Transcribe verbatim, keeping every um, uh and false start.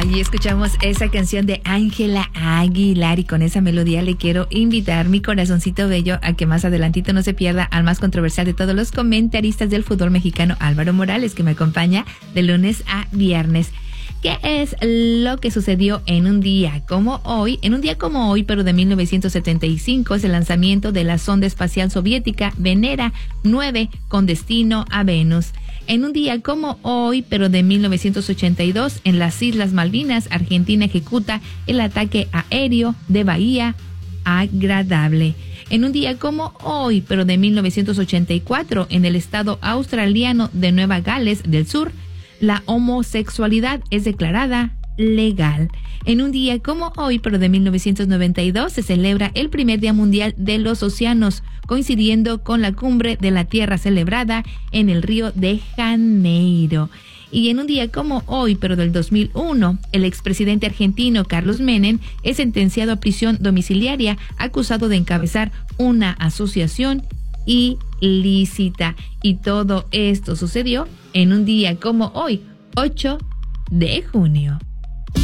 Y escuchamos esa canción de Ángela Aguilar y con esa melodía le quiero invitar mi corazoncito bello a que más adelantito no se pierda al más controversial de todos los comentaristas del fútbol mexicano, Álvaro Morales, que me acompaña de lunes a viernes. ¿Qué es lo que sucedió en un día como hoy? En un día como hoy, pero de mil novecientos setenta y cinco, es el lanzamiento de la sonda espacial soviética Venera nueve con destino a Venus. En un día como hoy, pero de mil novecientos ochenta y dos, en las Islas Malvinas, Argentina ejecuta el ataque aéreo de Bahía Agradable. En un día como hoy, pero de mil novecientos ochenta y cuatro, en el estado australiano de Nueva Gales del Sur, la homosexualidad es declarada legal. En un día como hoy, pero de mil novecientos noventa y dos, se celebra el primer Día Mundial de los Océanos, coincidiendo con la Cumbre de la Tierra celebrada en el Río de Janeiro. Y en un día como hoy, pero del dos mil uno, el expresidente argentino Carlos Menem es sentenciado a prisión domiciliaria, acusado de encabezar una asociación ilícita. Y todo esto sucedió en un día como hoy, ocho de junio.